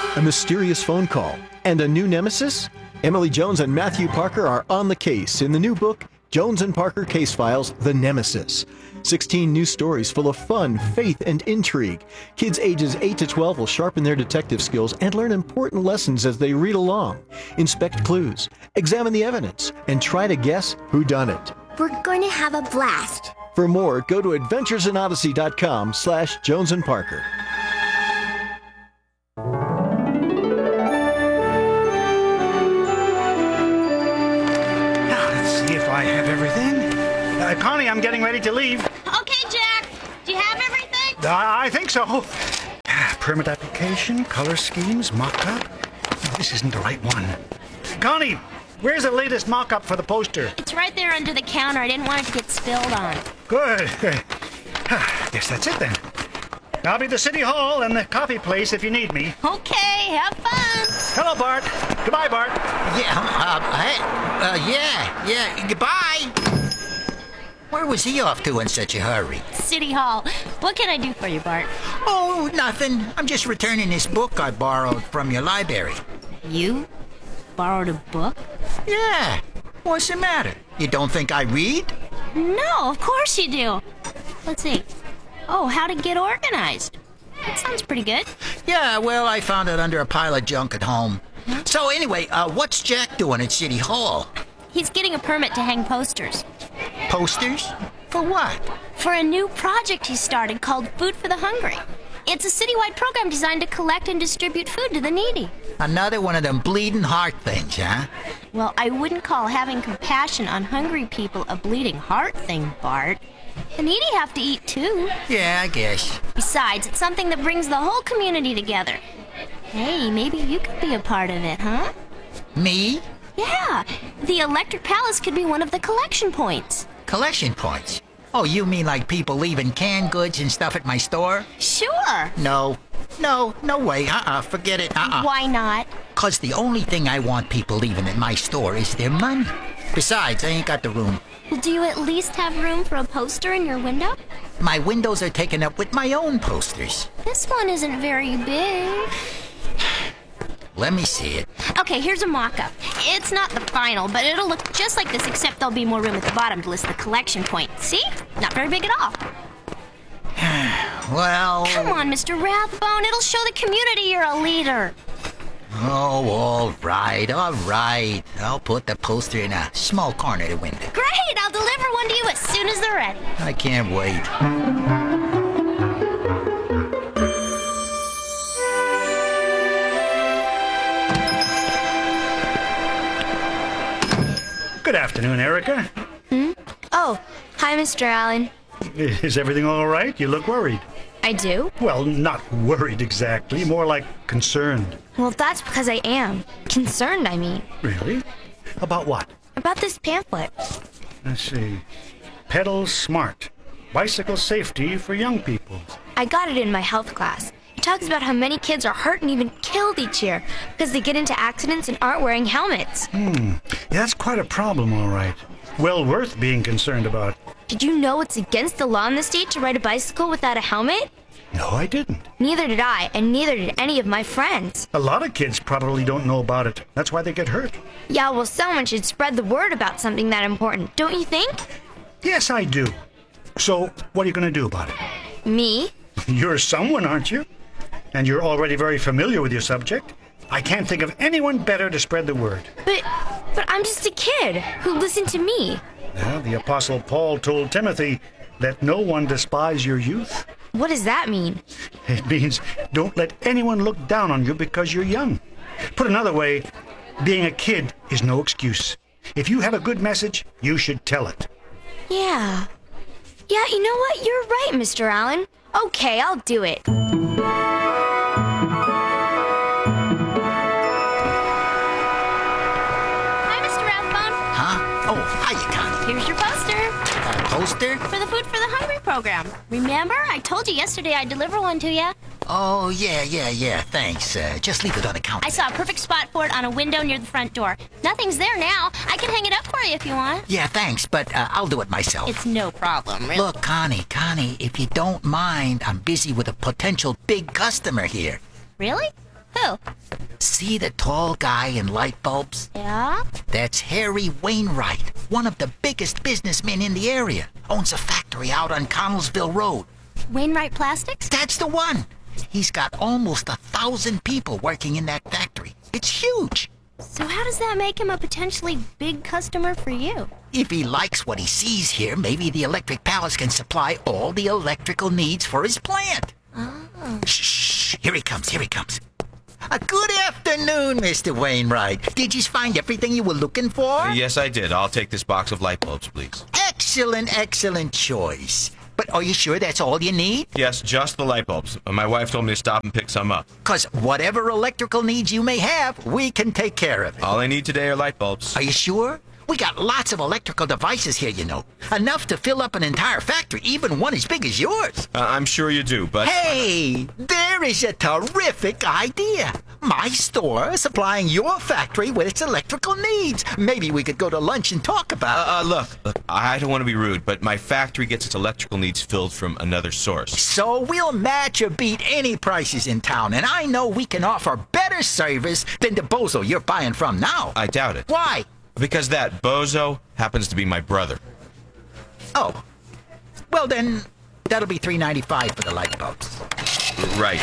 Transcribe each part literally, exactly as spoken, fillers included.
A mysterious phone call, and a new nemesis? Emily Jones and Matthew Parker are on the case in the new book, Jones and Parker Case Files, The Nemesis. sixteen new stories full of fun, faith, and intrigue. Kids ages eight to twelve will sharpen their detective skills and learn important lessons as they read along. Inspect clues, examine the evidence, and try to guess whodunit. We're going to have a blast. For more, go to adventuresinodyssey.com slash Jones and Parker. I have everything. Uh, Connie, I'm getting ready to leave. Okay, Jack. Do you have everything? Uh, I think so. Permit application, color schemes, mock-up. This isn't the right one. Connie, where's the latest mock-up for the poster? It's right there under the counter. I didn't want it to get spilled on. Good, good. Guess that's it then. I'll be at the City Hall and the coffee place if you need me. Okay, have fun. Hello, Bart. Goodbye, Bart. Yeah, uh, hey, uh, yeah, yeah, goodbye. Where was he off to in such a hurry? City Hall. What can I do for you, Bart? Oh, nothing. I'm just returning this book I borrowed from your library. You borrowed a book? Yeah. What's the matter? You don't think I read? No, of course you do. Let's see. Oh, how to get organized. That sounds pretty good. Yeah, well, I found it under a pile of junk at home. So anyway, uh, what's Jack doing at City Hall? He's getting a permit to hang posters. Posters? For what? For a new project he started called Food for the Hungry. It's a citywide program designed to collect and distribute food to the needy. Another one of them bleeding heart things, huh? Well, I wouldn't call having compassion on hungry people a bleeding heart thing, Bart. The needy have to eat too. Yeah, I guess. Besides, it's something that brings the whole community together. Hey, maybe you could be a part of it, huh? Me? Yeah, the Electric Palace could be one of the collection points. Collection points? Oh, you mean like people leaving canned goods and stuff at my store? Sure. No. No, no way. Uh-uh, forget it. Uh-uh. Why not? 'Cause the only thing I want people leaving at my store is their money. Besides, I ain't got the room. Well, do you at least have room for a poster in your window? My windows are taken up with my own posters. This one isn't very big. Let me see it. Okay, here's a mock-up. It's not the final, but it'll look just like this, except there'll be more room at the bottom to list the collection point. See? Not very big at all. Well... Come on, Mister Rathbone. It'll show the community you're a leader. Oh, all right, all right. I'll put the poster in a small corner of the window. Great! I'll deliver one to you as soon as they're ready. I can't wait. Good afternoon, Erica. Hmm? Oh, hi, Mister Allen. Is everything all right? You look worried. I do? Well, not worried exactly, more like concerned. Well, that's because I am. Concerned, I mean. Really? About what? About this pamphlet. Let's see. Pedal Smart. Bicycle safety for young people. I got it in my health class. It talks about how many kids are hurt and even killed each year because they get into accidents and aren't wearing helmets. Hmm. Yeah, that's quite a problem, all right. Well worth being concerned about. Did you know it's against the law in the state to ride a bicycle without a helmet? No, I didn't. Neither did I, and neither did any of my friends. A lot of kids probably don't know about it. That's why they get hurt. Yeah, well, someone should spread the word about something that important, don't you think? Yes, I do. So, what are you going to do about it? Me? You're someone, aren't you? And you're already very familiar with your subject. I can't think of anyone better to spread the word. But, but I'm just a kid who listened to me. Well, the Apostle Paul told Timothy that no one despise your youth. What does that mean? It means don't let anyone look down on you because you're young. Put another way, being a kid is no excuse. If you have a good message, you should tell it. Yeah. Yeah, you know what? You're right, Mister Allen. Okay, I'll do it. Hi, Mister Rathbone. Huh? Oh, hiya, Connie. Here's your poster. A poster? For the Food for the Hungry program. Remember? I told you yesterday I'd deliver one to you. Oh, yeah, yeah, yeah, thanks. Uh, just leave it on the counter. I saw a perfect spot for it on a window near the front door. Nothing's there now. I can hang it up for you if you want. Yeah, thanks, but uh, I'll do it myself. It's no problem, really. Look, Connie, Connie, if you don't mind, I'm busy with a potential big customer here. Really? Who? See the tall guy in light bulbs? Yeah? That's Harry Wainwright, one of the biggest businessmen in the area. Owns a factory out on Connellsville Road. Wainwright Plastics? That's the one. He's got almost a thousand people working in that factory. It's huge. So how does that make him a potentially big customer for you? If he likes what he sees here, maybe the Electric Palace can supply all the electrical needs for his plant. Oh. Shh, here he comes, here he comes. Uh, good afternoon, Mister Wainwright. Did you find everything you were looking for? Yes, I did. I'll take this box of light bulbs, please. Excellent, excellent choice. But are you sure that's all you need? Yes, just the light bulbs. My wife told me to stop and pick some up. Because whatever electrical needs you may have, we can take care of it. All I need today are light bulbs. Are you sure? We got lots of electrical devices here, you know. Enough to fill up an entire factory, even one as big as yours. Uh, I'm sure you do, but... Hey, there is a terrific idea. My store supplying your factory with its electrical needs. Maybe we could go to lunch and talk about it. Uh, uh, look, look, I don't want to be rude, but my factory gets its electrical needs filled from another source. So we'll match or beat any prices in town, and I know we can offer better service than the bozo you're buying from now. I doubt it. Why? Because that bozo happens to be my brother. Oh. Well, then, that'll be three ninety-five for the light bulbs. Right.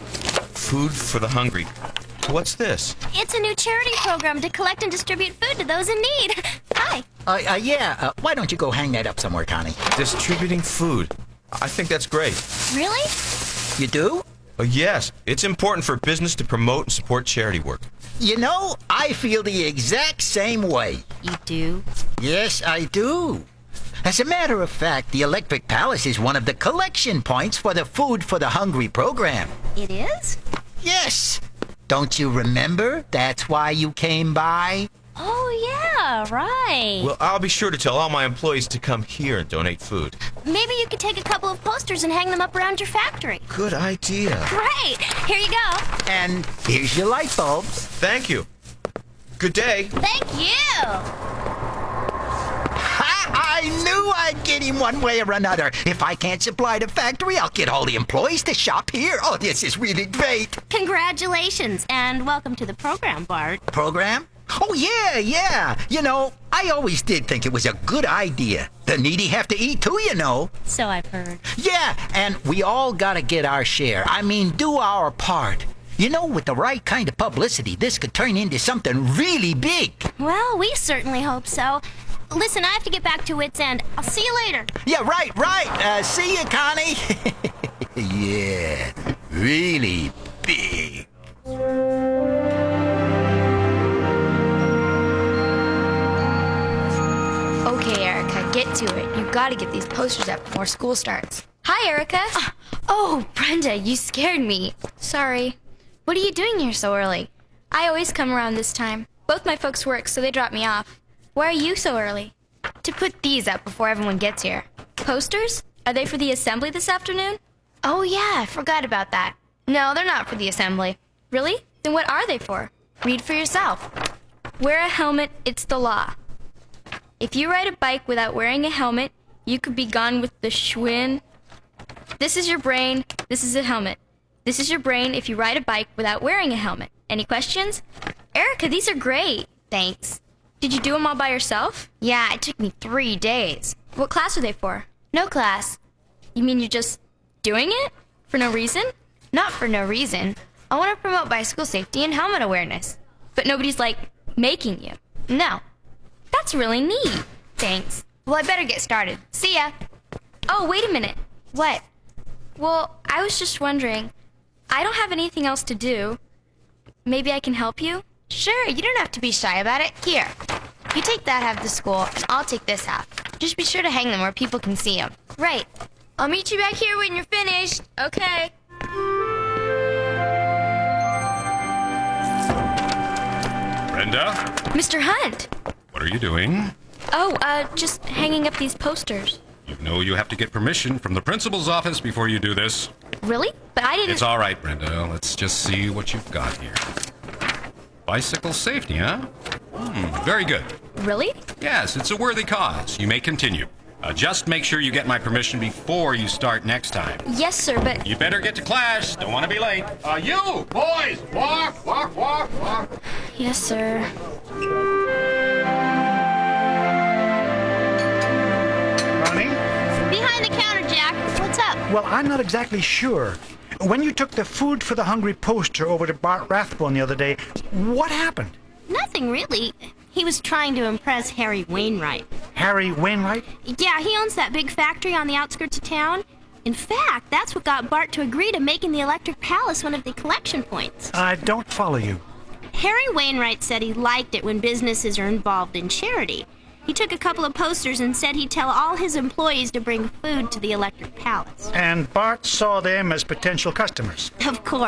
Food for the hungry. What's this? It's a new charity program to collect and distribute food to those in need. Hi. Uh, uh, yeah, uh, why don't you go hang that up somewhere, Connie? Distributing food. I think that's great. Really? You do? Uh, yes, it's important for business to promote and support charity work. You know, I feel the exact same way. You do? Yes, I do. As a matter of fact, the Electric Palace is one of the collection points for the Food for the Hungry program. It is? Yes. Don't you remember? That's why you came by. Oh, yeah, right. Well, I'll be sure to tell all my employees to come here and donate food. Maybe you could take a couple of posters and hang them up around your factory. Good idea. Great. Here you go. And here's your light bulbs. Thank you. Good day. Thank you. Ha! I knew I'd get him one way or another. If I can't supply the factory, I'll get all the employees to shop here. Oh, this is really great. Congratulations, and welcome to the program, Bart. Program? Oh, yeah, yeah. You know, I always did think it was a good idea. The needy have to eat too, you know. So I've heard. Yeah, and we all gotta get our share. I mean, do our part. You know, with the right kind of publicity, this could turn into something really big. Well, we certainly hope so. Listen, I have to get back to Wits End. I'll see you later. Yeah, right, right. Uh, see you, Connie. Yeah, really big. Okay, Erica, get to it. You gotta get these posters up before school starts. Hi, Erica. Uh, oh, Brenda, you scared me. Sorry. What are you doing here so early? I always come around this time. Both my folks work, so they drop me off. Why are you so early? To put these up before everyone gets here. Posters? Are they for the assembly this afternoon? Oh, yeah, I forgot about that. No, they're not for the assembly. Really? Then what are they for? Read for yourself. Wear a helmet, it's the law. If you ride a bike without wearing a helmet, you could be gone with the Schwinn. This is your brain, this is a helmet. This is your brain if you ride a bike without wearing a helmet. Any questions? Erica, these are great. Thanks. Did you do them all by yourself? Yeah, it took me three days. What class are they for? No class. You mean you're just doing it? For no reason? Not for no reason. I want to promote bicycle safety and helmet awareness. But nobody's, like, making you. No. That's really neat. Thanks. Well, I better get started. See ya. Oh, wait a minute. What? Well, I was just wondering. I don't have anything else to do. Maybe I can help you? Sure, you don't have to be shy about it. Here, you take that half to school, and I'll take this half. Just be sure to hang them where people can see them. Right. I'll meet you back here when you're finished. Okay. Brenda? Mister Hunt. What are you doing? Oh, uh, just hanging up these posters. You know you have to get permission from the principal's office before you do this. Really? But I didn't... It's all right, Brenda. Let's just see what you've got here. Bicycle safety, huh? Hmm, very good. Really? Yes, it's a worthy cause. You may continue. Uh, just make sure you get my permission before you start next time. Yes, sir, but You better get to class. Don't want to be late. Uh, you, boys, walk, walk, walk, walk. yes, sir. Ronnie? Behind the counter, Jack. What's up? Well, I'm not exactly sure. When you took the Food for the Hungry poster over to Bart Rathbone the other day, what happened? Nothing really. He was trying to impress Harry Wainwright. Harry Wainwright? Yeah, he owns that big factory on the outskirts of town. In fact, that's what got Bart to agree to making the Electric Palace one of the collection points. I don't follow you. Harry Wainwright said he liked it when businesses are involved in charity. He took a couple of posters and said he'd tell all his employees to bring food to the Electric Palace. And Bart saw them as potential customers. Of course.